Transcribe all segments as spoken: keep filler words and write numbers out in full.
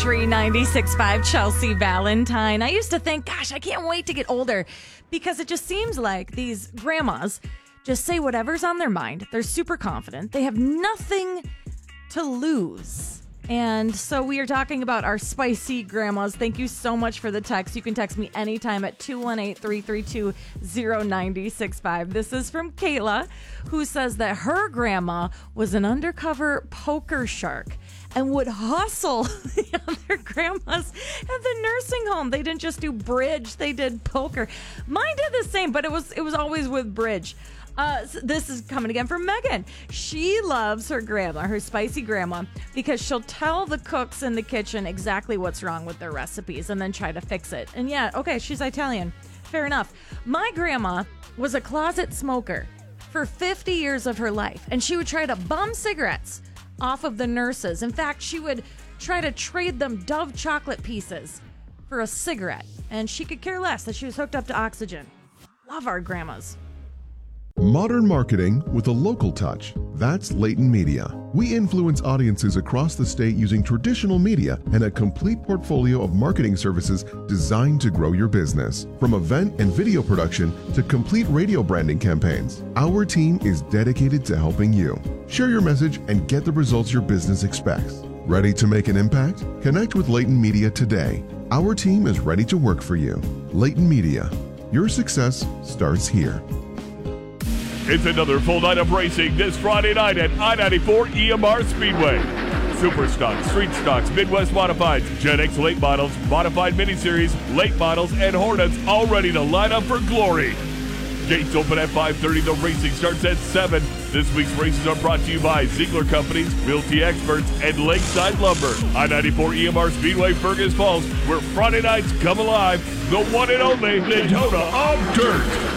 ninety-six point five Chelsea Valentine. I used to think, gosh, I can't wait to get older because it just seems like these grandmas just say whatever's on their mind. They're super confident. They have nothing to lose. And so we are talking about our spicy grandmas. Thank you so much for the text. You can text me anytime at two one eight, three three two, zero nine six five. This is from Kayla, who says that her grandma was an undercover poker shark and would hustle the other grandmas at the nursing home. They didn't just do bridge, they did poker. Mine did the same, but it was it was always with bridge. Uh, so this is coming again from Megan. She loves her grandma, her spicy grandma, because she'll tell the cooks in the kitchen exactly what's wrong with their recipes and then try to fix it. And yeah, okay, she's Italian. Fair enough. My grandma was a closet smoker for fifty years of her life, and she would try to bum cigarettes off of the nurses. In fact, she would try to trade them Dove chocolate pieces for a cigarette, and she could care less that she was hooked up to oxygen. Love our grandmas. Modern marketing with a local touch. That's Layton Media. We influence audiences across the state using traditional media and a complete portfolio of marketing services designed to grow your business. From event and video production to complete radio branding campaigns, our team is dedicated to helping you. Share your message and get the results your business expects. Ready to make an impact? Connect with Layton Media today. Our team is ready to work for you. Layton Media. Your success starts here. It's another full night of racing this Friday night at I ninety-four E M R Speedway. Super Stocks, Street Stocks, Midwest Modifieds, Gen X Late Models, Modified Miniseries, Late Models, and Hornets all ready to line up for glory. Gates open at five thirty. The racing starts at seven. This week's races are brought to you by Ziegler Companies, Realty Experts, and Lakeside Lumber. I ninety-four E M R Speedway, Fergus Falls, where Friday nights come alive. The one and only Daytona of Dirt.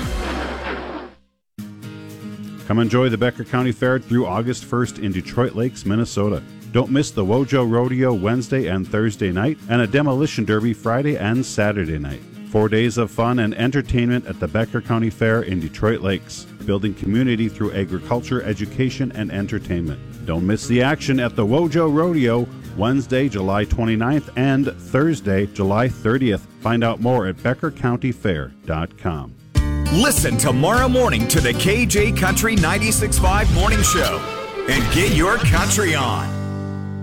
Come enjoy the Becker County Fair through August first in Detroit Lakes, Minnesota. Don't miss the Wojo Rodeo Wednesday and Thursday night and a Demolition Derby Friday and Saturday night. Four days of fun and entertainment at the Becker County Fair in Detroit Lakes, building community through agriculture, education, and entertainment. Don't miss the action at the Wojo Rodeo Wednesday, July twenty-ninth and Thursday, July thirtieth. Find out more at becker county fair dot com. Listen tomorrow morning to the K J Country ninety-six point five Morning Show and get your country on.